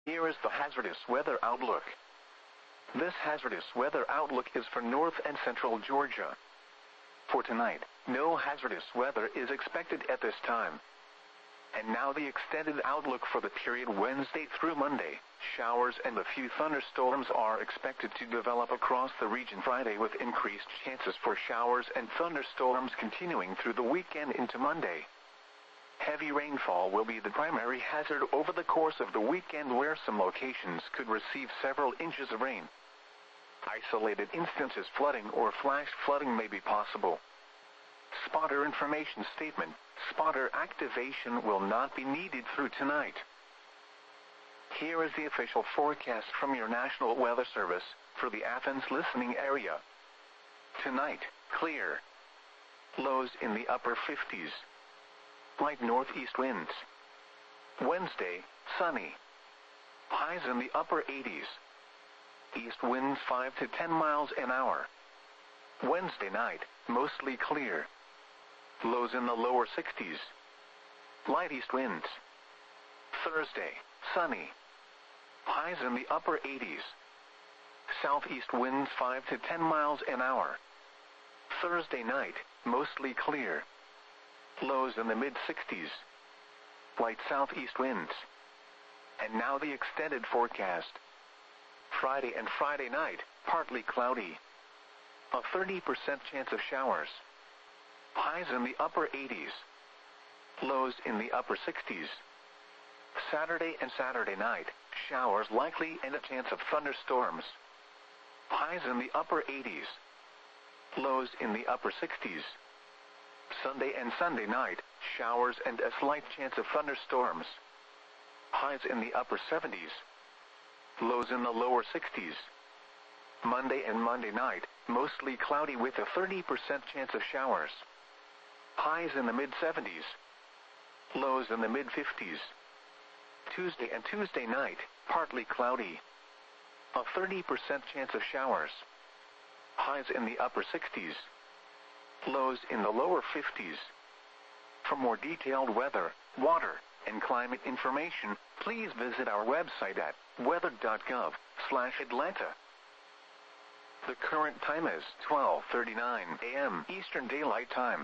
Here is the hazardous weather outlook. This hazardous weather outlook is for north and central Georgia. For tonight, no hazardous weather is expected at this time. And now the extended outlook for the period Wednesday through Monday. Showers and a few thunderstorms are expected to develop across the region Friday, with increased chances for showers and thunderstorms continuing through the weekend into Monday. Heavy rainfall will be the primary hazard over the course of the weekend, where some locations could receive several inches of rain. Isolated instances flooding or flash flooding may be possible. Spotter information statement: spotter activation will not be needed through tonight. Here is the official forecast from your National Weather Service for the Athens listening area. Tonight, clear. Lows in the upper 50s. Light northeast winds. Wednesday, sunny. Highs in the upper 80s. East winds 5 to 10 miles an hour. Wednesday night, mostly clear. Lows in the lower 60s. Light east winds. Thursday, sunny. Highs in the upper 80s. Southeast winds 5 to 10 miles an hour. Thursday night, mostly clear. Lows in the mid-60s. Light southeast winds. And now the extended forecast. Friday and Friday night, partly cloudy. A 30% chance of showers. Highs in the upper 80s. Lows in the upper 60s. Saturday and Saturday night, showers likely and a chance of thunderstorms. Highs in the upper 80s. Lows in the upper 60s. Sunday and Sunday night, showers and a slight chance of thunderstorms. Highs in the upper 70s. Lows in the lower 60s. Monday and Monday night, mostly cloudy with a 30% chance of showers. Highs in the mid-70s. Lows in the mid-50s. Tuesday and Tuesday night, partly cloudy. A 30% chance of showers. Highs in the upper 60s. Lows in the lower 50s. For more detailed weather, water, and climate information, please visit our website at weather.gov/Atlanta. The current time is 12:39 a.m. Eastern Daylight Time.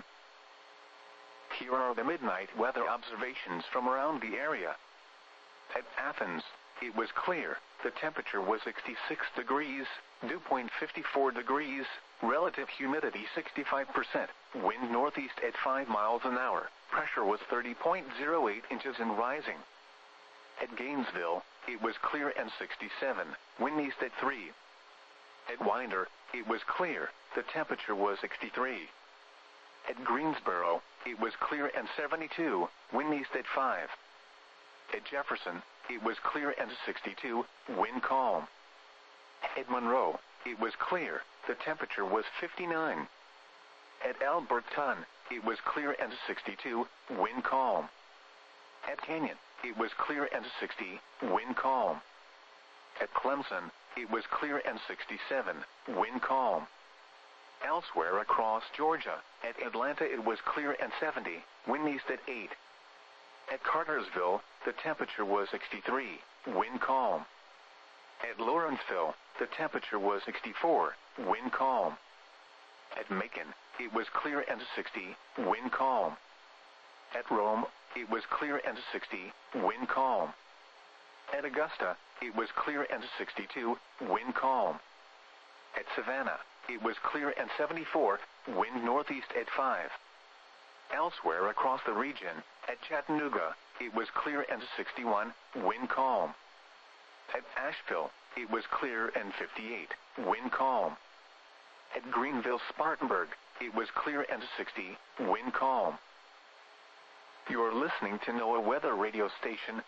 Here are the midnight weather observations from around the area. At Athens, it was clear. The temperature was 66 degrees, dew point 54 degrees, relative humidity 65%, wind northeast at 5 miles an hour, pressure was 30.08 inches and rising. At Gainesville, it was clear and 67, wind east at 3. At Winder, it was clear, the temperature was 63. At Greensboro, it was clear and 72, wind east at 5. At Jefferson, it was clear and 62, wind calm. At Monroe, it was clear, the temperature was 59. At Alberton, it was clear and 62, wind calm. At Canyon, it was clear and 60, wind calm. At Clemson, it was clear and 67, wind calm. Elsewhere across Georgia, at Atlanta it was clear and 70, wind east at 8. At Cartersville, the temperature was 63, wind calm. At Lawrenceville, the temperature was 64, wind calm. At Macon, it was clear and 60, wind calm. At Rome, it was clear and 60, wind calm. At Augusta, it was clear and 62, wind calm. At Savannah, it was clear and 74, wind northeast at 5. Elsewhere across the region, at Chattanooga, it was clear and 61, wind calm. At Asheville, it was clear and 58, wind calm. At Greenville-Spartanburg, it was clear and 60, wind calm. You're listening to NOAA Weather Radio Station,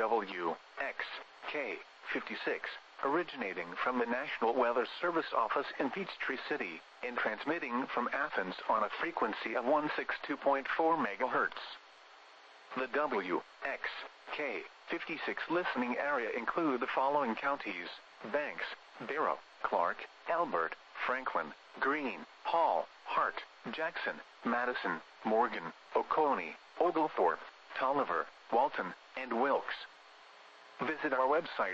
WXK-56, originating from the National Weather Service office in Peachtree City, and transmitting from Athens on a frequency of 162.4 MHz. The WXK-56 listening area include the following counties: Banks, Barrow, Clark, Elbert, Franklin, Greene, Hall, Hart, Jackson, Madison, Morgan, Oconee, Oglethorpe, Tolliver, Walton, and Wilkes. Visit our website